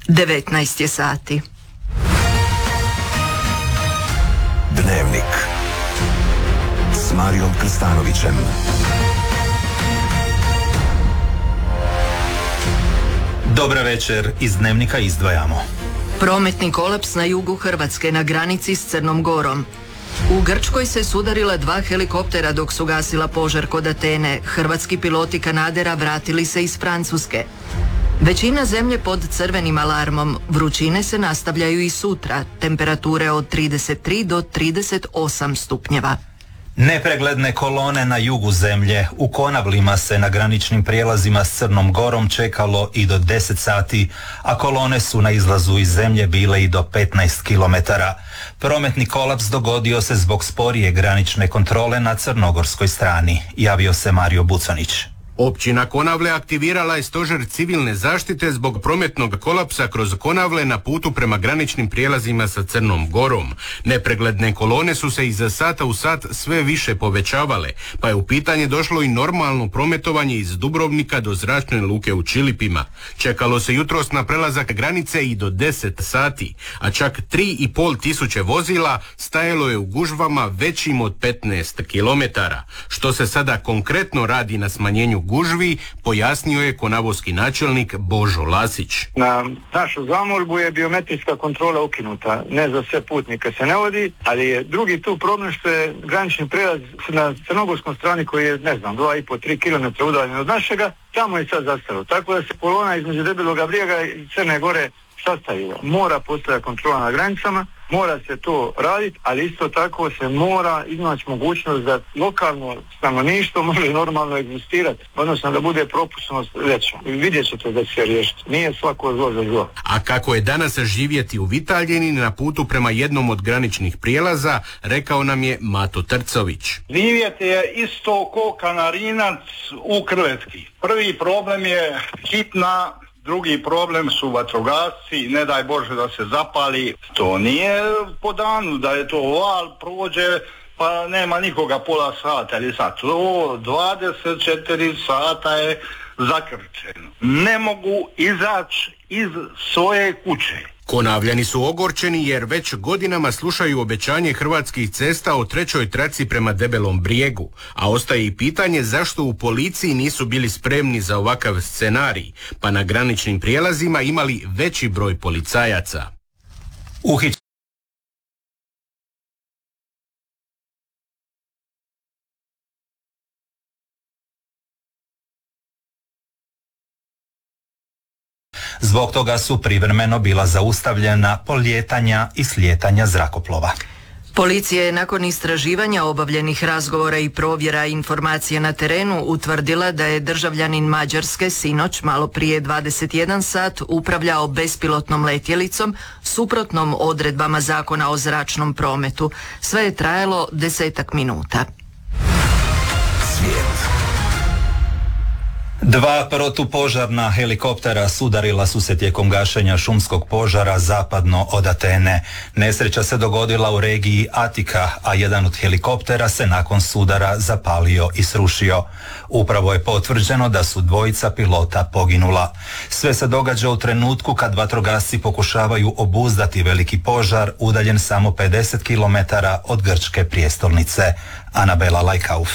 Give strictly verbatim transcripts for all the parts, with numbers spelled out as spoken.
devetnaest je sati. Dnevnik s Marijom Krstanovićem. Dobra večer, iz Dnevnika izdvajamo. Prometni kolaps na jugu Hrvatske na granici s Crnom Gorom. U Grčkoj se sudarila dva helikoptera dok su gasila požar kod Atene. Hrvatski piloti Kanadera vratili se iz Francuske. Većina zemlje pod crvenim alarmom. Vrućine se nastavljaju i sutra. Temperature od trideset tri do trideset osam stupnjeva. Nepregledne kolone na jugu zemlje. U Konavlima se na graničnim prijelazima s Crnom Gorom čekalo i do deset sati, a kolone su na izlazu iz zemlje bile i do petnaest kilometara. Prometni kolaps dogodio se zbog sporije granične kontrole na crnogorskoj strani. Javio se Mario Bucanić. Općina Konavle aktivirala je stožer civilne zaštite zbog prometnog kolapsa kroz Konavle na putu prema graničnim prijelazima sa Crnom Gorom. Nepregledne kolone su se iz sata u sat sve više povećavale, pa je u pitanje došlo i normalno prometovanje iz Dubrovnika do zračne luke u Čilipima. Čekalo se jutros na prelazak granice i do deset sati, a čak tri i pol tisuće vozila stajalo je u gužvama većim od petnaest kilometara. Što se sada konkretno radi na smanjenju gužvi, pojasnio je konavoski načelnik Božo Lasić. Na našu zamolbu je biometrijska kontrola ukinuta. Ne za sve putnike se ne vodi, ali je drugi tu problem što je granični prijelaz na crnogorskom strani koji je, ne znam, dva i po do tri kilometra udaljen od našega, tamo je sad zastalo. Tako da se kolona između Debeloga Brijega i Crne Gore sastavila. Mora postojati kontrola na granicama, mora se to raditi, ali isto tako se mora iznaći mogućnost da lokalno stanovništvo može normalno egzistirati, odnosno da bude propusnost veća. Vidjet ćete da će se riješiti. Nije svako zlo za zlo. A kako je danas živjeti u Vitaljini na putu prema jednom od graničnih prijelaza, rekao nam je Mato Trcović. Živjeti je isto ko Kanarinac u Krvetki. Prvi problem je hitna, drugi problem su vatrogasci, ne daj Bože da se zapali. To nije po danu, da je to val, prođe, pa nema nikoga pola sata ili sat. To dvadeset četiri sata je zakrčeno. Ne mogu izaći iz svoje kuće. Konavljani su ogorčeni jer već godinama slušaju obećanje Hrvatskih cesta o trećoj traci prema Debelom Brijegu, a ostaje i pitanje zašto u policiji nisu bili spremni za ovakav scenarij, pa na graničnim prijelazima imali veći broj policajaca. Uhić Zbog toga su privremeno bila zaustavljena polijetanja i slijetanja zrakoplova. Policija je nakon istraživanja obavljenih razgovora i provjera informacija na terenu utvrdila da je državljanin Mađarske sinoć malo prije dvadeset jedan sat upravljao bespilotnom letjelicom suprotnom odredbama Zakona o zračnom prometu. Sve je trajalo desetak minuta. Svijet. Dva protupožarna helikoptera sudarila su se tijekom gašenja šumskog požara zapadno od Atene. Nesreća se dogodila u regiji Atika, a jedan od helikoptera se nakon sudara zapalio i srušio. Upravo je potvrđeno da su dvojica pilota poginula. Sve se događa u trenutku kad vatrogasci pokušavaju obuzdati veliki požar udaljen samo pedeset kilometara od grčke prijestolnice. Anabela Lajkauf.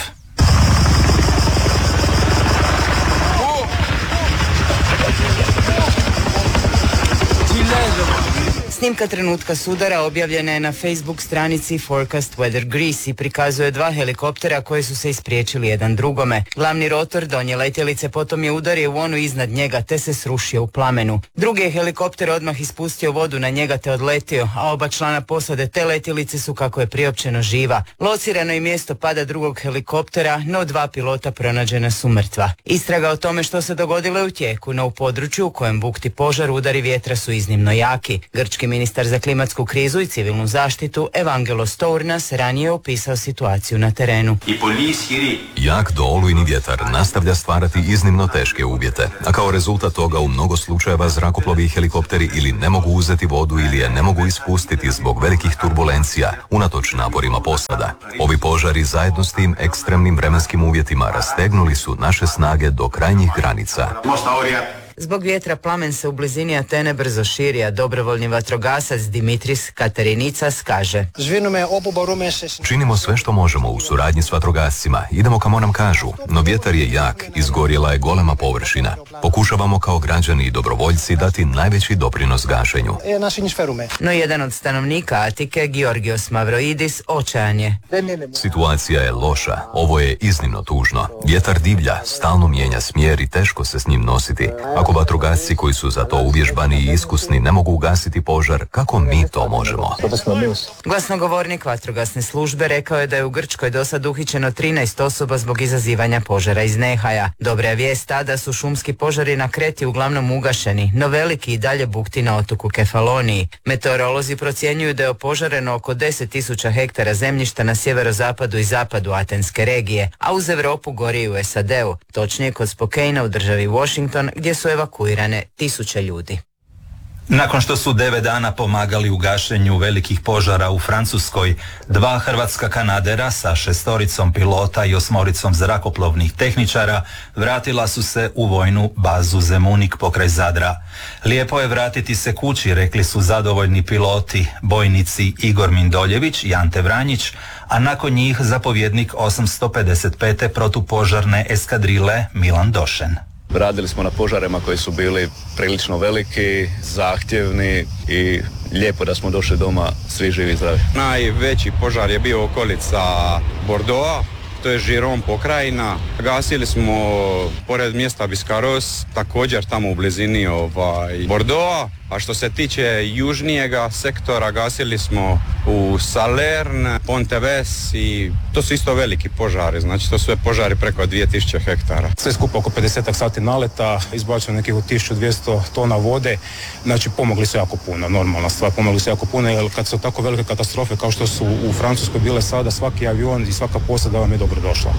Snimka trenutka sudara objavljena je na Facebook stranici Forecast Weather Greece i prikazuje dva helikoptera koji su se ispriječili jedan drugome. Glavni rotor donje letjelice potom je udario u onu iznad njega te se srušio u plamenu. Drugi je helikopter odmah ispustio vodu na njega te odletio, a oba člana posade te letjelice su, kako je priopćeno, živa. Locirano je mjesto pada drugog helikoptera, no dva pilota pronađena su mrtva. Istraga o tome što se dogodilo je u tijeku, no u području u kojem bukti požar udari vjetra su iznimno jaki. Grčki ministar za klimatsku krizu i civilnu zaštitu Evangelos Tournas ranije je opisao situaciju na terenu. Jak do olujni vjetar nastavlja stvarati iznimno teške uvjete, a kao rezultat toga u mnogo slučajeva zrakoplovi i helikopteri ili ne mogu uzeti vodu ili je ne mogu ispustiti zbog velikih turbulencija, unatoč naporima posada. Ovi požari zajedno s tim ekstremnim vremenskim uvjetima rastegnuli su naše snage do krajnjih granica. Zbog vjetra plamen se u blizini Atene brzo širi, a dobrovoljni vatrogasac Dimitris Katerinicas kaže: Činimo sve što možemo u suradnji s vatrogascima, idemo kamo nam kažu, no vjetar je jak, izgorjela je golema površina. Pokušavamo kao građani i dobrovoljci dati najveći doprinos gašenju. No jedan od stanovnika Atike, Georgios Mavroidis, očajan je. Situacija je loša, ovo je iznimno tužno. Vjetar divlja, stalno mijenja smjer i teško se s njim nositi. Ako vatrogasci koji su za to uvježbani i iskusni ne mogu ugasiti požar, kako mi to možemo? Glasnogovornik vatrogasne službe rekao je da je u Grčkoj do sad uhićeno trinaest osoba zbog izazivanja požara iz nehaja. Dobra je vijest ta da su šumski požari na Kreti uglavnom ugašeni, no veliki i dalje bukti na otoku Kefaloniji. Meteorolozi procjenjuju da je opožareno oko deset tisuća hektara zemljišta na sjeverozapadu i zapadu Atenske regije, a uz Europu gori i u S A D-u, točnije kod Spokane'a u državi Washington, gdje su evakuirane tisuće ljudi. Nakon što su devet dana pomagali u gašenju velikih požara u Francuskoj, dva hrvatska kanadera sa šestoricom pilota i osmoricom zrakoplovnih tehničara vratila su se u vojnu bazu Zemunik pokraj Zadra. Lijepo je vratiti se kući, rekli su zadovoljni piloti, bojnici Igor Mindoljević i Ante Vranjić, a nakon njih zapovjednik osamsto pedeset pete protupožarne eskadrile Milan Došen. Radili smo na požarima koji su bili prilično veliki, zahtjevni i lijepo da smo došli doma svi živi i zdravi. Najveći požar je bio okolica Bordeauxa, to je Giron pokrajina. Gasili smo pored mjesta Biscarros, također tamo u blizini ovaj, Bordeauxa. A što se tiče južnijega sektora, gasili smo u Salern, Ponteves i to su isto veliki požari, znači to su sve požari preko dvije tisuće hektara. Sve skupo oko pedeset sati naleta, izbačeno nekih tisuću dvjesto tona vode, znači pomogli su jako puno, normalna stvar, pomogli su jako puno, jer kad su tako velike katastrofe kao što su u Francuskoj bile sada, svaki avion i svaka posada vam je dobro došla.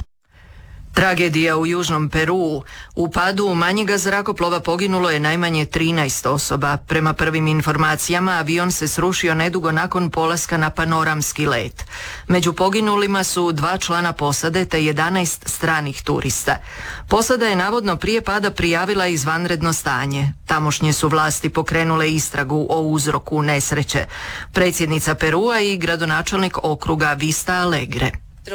Tragedija u južnom Peruu. U padu manjega zrakoplova poginulo je najmanje trinaest osoba. Prema prvim informacijama avion se srušio nedugo nakon polaska na panoramski let. Među poginulima su dva člana posade te jedanaest stranih turista. Posada je navodno prije pada prijavila izvanredno stanje. Tamošnje su vlasti pokrenule istragu o uzroku nesreće. Predsjednica Perua i gradonačelnik okruga Vista Alegre.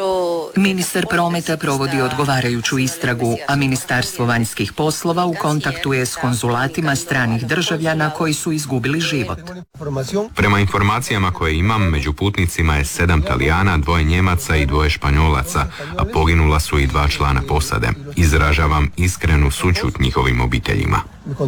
Ministar prometa provodi odgovarajuću istragu, a Ministarstvo vanjskih poslova u kontaktu je s konzulatima stranih državljana koji su izgubili život. Prema informacijama koje imam, među putnicima je sedam Talijana, dvoje Njemaca i dvoje Španjolaca, a poginula su i dva člana posade. Izražavam iskrenu sućut njihovim obiteljima.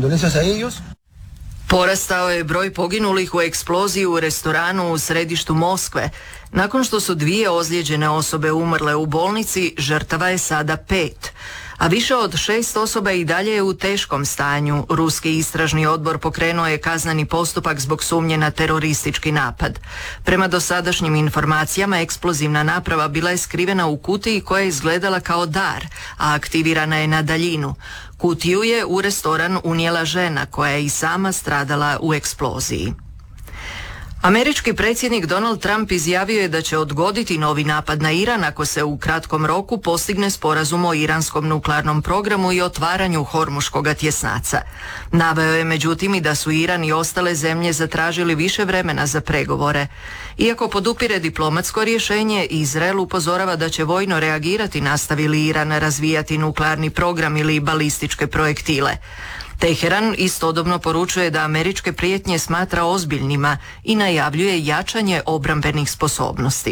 Porastao je broj poginulih u eksploziji u restoranu u središtu Moskve. Nakon što su dvije ozlijeđene osobe umrle u bolnici, žrtava je sada pet. A više od šest osoba i dalje je u teškom stanju. Ruski istražni odbor pokrenuo je kazneni postupak zbog sumnje na teroristički napad. Prema dosadašnjim informacijama, eksplozivna naprava bila je skrivena u kutiji koja je izgledala kao dar, a aktivirana je na daljinu. Kutiju je u restoran unijela žena koja je i sama stradala u eksploziji. Američki predsjednik Donald Trump izjavio je da će odgoditi novi napad na Iran ako se u kratkom roku postigne sporazum o iranskom nuklearnom programu i otvaranju Hormuškoga tjesnaca. Naveo je međutim i da su Iran i ostale zemlje zatražili više vremena za pregovore. Iako podupire diplomatsko rješenje, Izrael upozorava da će vojno reagirati nastavi li Iran razvijati nuklearni program ili balističke projektile. Teheran istodobno poručuje da američke prijetnje smatra ozbiljnima i najavljuje jačanje obrambenih sposobnosti.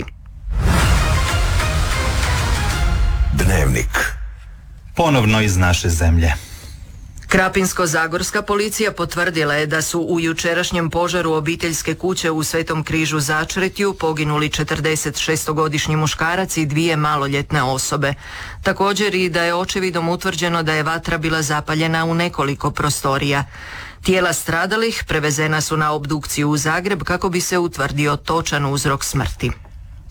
Dnevnik. Ponovno iz naše zemlje. Krapinsko-zagorska policija potvrdila je da su u jučerašnjem požaru obiteljske kuće u Svetom Križu Začretju poginuli četrdesetšestogodišnji muškarac i dvije maloljetne osobe. Također i da je očevidom utvrđeno da je vatra bila zapaljena u nekoliko prostorija. Tijela stradalih prevezena su na obdukciju u Zagreb kako bi se utvrdio točan uzrok smrti.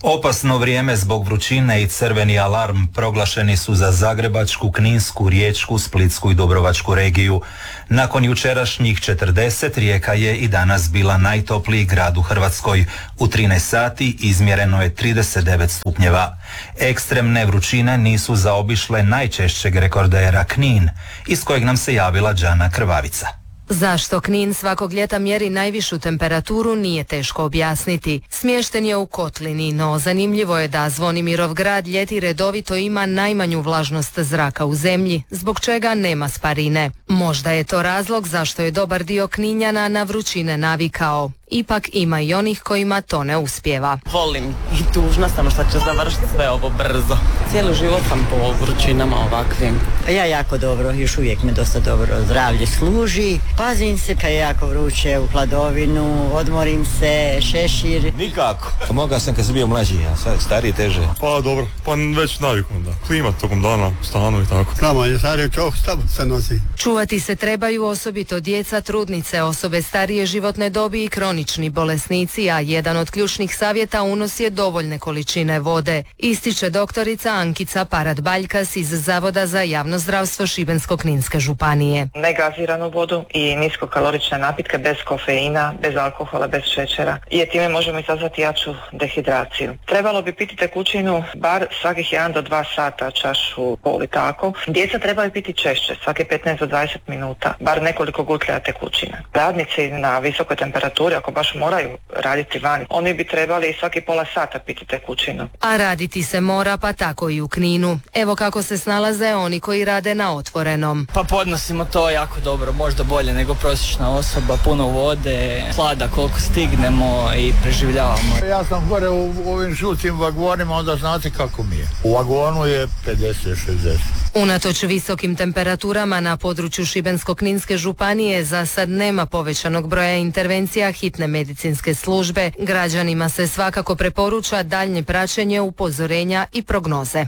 Opasno vrijeme zbog vrućine i crveni alarm proglašeni su za Zagrebačku, Kninsku, Riječku, Splitsku i Dubrovačku regiju. Nakon jučerašnjih četrdeset, Rijeka je i danas bila najtopliji grad u Hrvatskoj. U trinaest sati izmjereno je trideset devet stupnjeva. Ekstremne vrućine nisu zaobišle najčešćeg rekordera Knin, iz kojeg nam se javila Đana Krvavica. Zašto Knin svakog ljeta mjeri najvišu temperaturu nije teško objasniti. Smješten je u kotlini, no zanimljivo je da Zvonimirov grad ljeti redovito ima najmanju vlažnost zraka u zemlji, zbog čega nema sparine. Možda je to razlog zašto je dobar dio Kninjana na vrućine navikao. Ipak ima i onih kojima to ne uspijeva. Volim i tužna sam što će završiti sve ovo brzo. Cijeli život sam po vrućinama ovakvim. Ja jako dobro, još uvijek me dosta dobro zdravlje služi. Pazim se kad je jako vruće u hladovinu, odmorim se, šešir. Nikako. Mogao sam kad sam bio mlađi, a sad stariji teže. Pa dobro, pa već navikom da. Klima tokom dana, stanu i tako. Znamo, je stariji čovjek stavu se nosi. Čuvati se trebaju osobito djeca, trudnice, osobe starije životne dobi i kronični bolesnici, a jedan od ključnih savjeta unos je dovoljne količine vode, ističe doktorica Ankica Parat-Baljkas iz Zavoda za javno zdravstvo Šibensko-kninske županije. Negaziranu vodu i niskokalorične napitke bez kofeina, bez alkohola, bez šećera, jer time možemo izazvati jaču dehidraciju. Trebalo bi piti tekućinu bar svakih jedan do dva sata, čašu pol i tako. Djeca trebaju piti češće, svake petnaest do dvadeset minuta, bar nekoliko gutlja tekućine. Radnici na visokoj temperaturi, ako baš moraju raditi vani, oni bi trebali svaki pola sata piti tekućinu. A raditi se mora, pa tako i u Kninu. Evo kako se snalaze oni koji rade na otvorenom. Pa podnosimo to jako dobro, možda bolje nego prosječna osoba, puno vode, hlada koliko stignemo i preživljavamo. Ja sam gore u ovim žutim vagonima, onda znate kako mi je. U vagonu je pedeset šezdeset. Unatoč visokim temperaturama na području Šibensko-kninske županije za sad nema povećanog broja intervencija hitne medicinske službe. Građanima se svakako preporuča daljnje praćenje upozorenja i prognoze.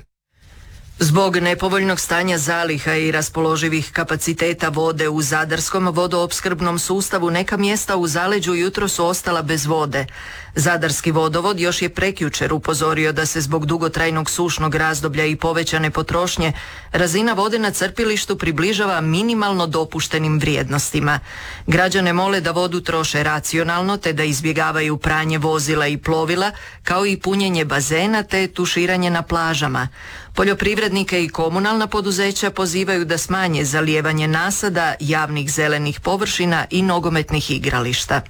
Zbog nepovoljnog stanja zaliha i raspoloživih kapaciteta vode u zadarskom vodoopskrbnom sustavu neka mjesta u zaleđu jutro su ostala bez vode. Zadarski vodovod još je prekjučer upozorio da se zbog dugotrajnog sušnog razdoblja i povećane potrošnje razina vode na crpilištu približava minimalno dopuštenim vrijednostima. Građane mole da vodu troše racionalno te da izbjegavaju pranje vozila i plovila, kao i punjenje bazena te tuširanje na plažama. Poljoprivrednike i komunalna poduzeća pozivaju da smanje zalijevanje nasada, javnih zelenih površina i nogometnih igrališta.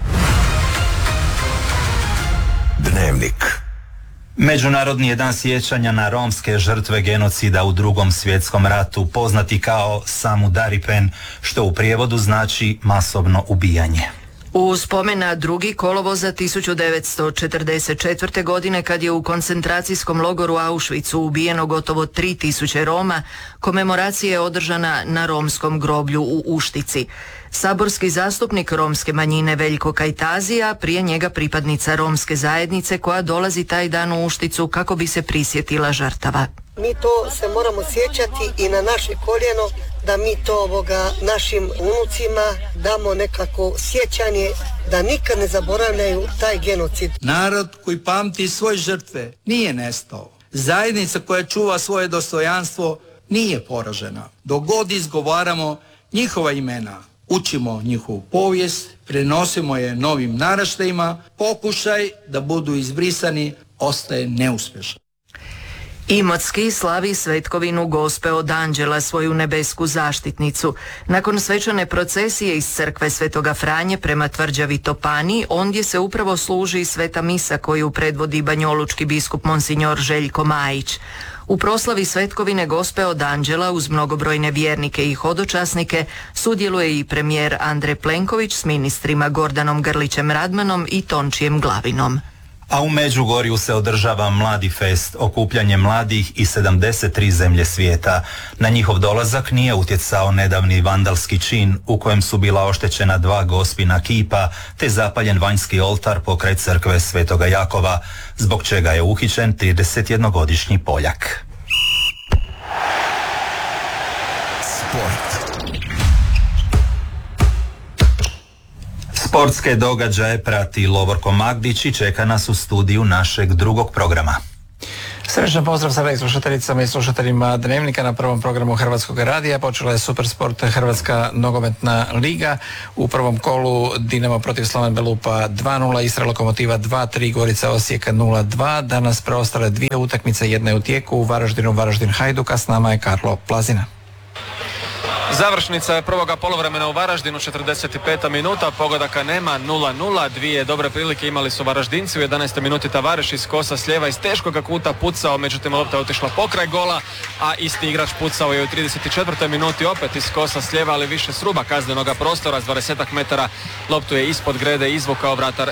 Dnevnik. Međunarodni je dan sjećanja na romske žrtve genocida u Drugom svjetskom ratu, poznati kao Samudaripen, što u prijevodu znači masovno ubijanje. U spomen na drugi kolovoza tisuću devetsto četrdeset četvrte. godine, kad je u koncentracijskom logoru Auschwitzu ubijeno gotovo tri tisuće Roma, komemoracija je održana na romskom groblju u Uštici. Saborski zastupnik romske manjine Veljko Kajtazija, prije njega pripadnica romske zajednice koja dolazi taj dan u Ušticu kako bi se prisjetila žrtava. Mi to se moramo sjećati i na naše koljeno, da mi to ovoga našim unucima damo nekako sjećanje, da nikad ne zaboravljaju taj genocid. Narod koji pamti svoje žrtve nije nestao. Zajednica koja čuva svoje dostojanstvo nije poražena. Dok god izgovaramo njihova imena, učimo njihovu povijest, prenosimo je novim naraštajima, pokušaj da budu izbrisani ostaje neuspješan. Imotski slavi svetkovinu Gospe od Anđela, svoju nebesku zaštitnicu. Nakon svečane procesije iz crkve Svetoga Franje prema tvrđavi Topani, ondje se upravo služi sveta misa koju predvodi banjolučki biskup monsignor Željko Majić. U proslavi svetkovine Gospe od Anđela uz mnogobrojne vjernike i hodočasnike sudjeluje i premijer Andrej Plenković s ministrima Gordanom Grlićem Radmanom i Tončijem Glavinom. A u Međugorju se održava Mladi fest, okupljanje mladih iz sedamdeset tri zemlje svijeta. Na njihov dolazak nije utjecao nedavni vandalski čin u kojem su bila oštećena dva Gospina kipa te zapaljen vanjski oltar pokraj crkve Svetoga Jakova, zbog čega je uhićen tridesetjednogodišnji Poljak. Sport. Sportske događaje prati Lovorko Magdić i čeka nas u studiju našeg drugog programa. Srečan pozdrav sa slušateljicama i slušateljima Dnevnika. Na prvom programu Hrvatskog radija počela je Supersport Hrvatska nogometna liga. U prvom kolu Dinamo protiv Slaven Belupa dva nula, Istra Lokomotiva dva tri, Gorica Osijek nula dva. Danas preostale dvije utakmice, jedna je u tijeku u Varaždinu, Varaždin Hajduka. S nama je Karlo Plazina. Završnica je prvoga poluvremena u Varaždinu, četrdeset peta minuta, pogodaka nema, nula nula, dvije dobre prilike imali su Varaždinci, u jedanaestoj minuti Tavareš iz kosa s lijeva iz teškoga kuta pucao, međutim lopta je otišla pokraj gola, a isti igrač pucao je u trideset četvrtoj minuti opet iz kosa s lijeva, ali više s ruba kaznenoga prostora, s dvadeset metara loptu je ispod grede izvukao vratar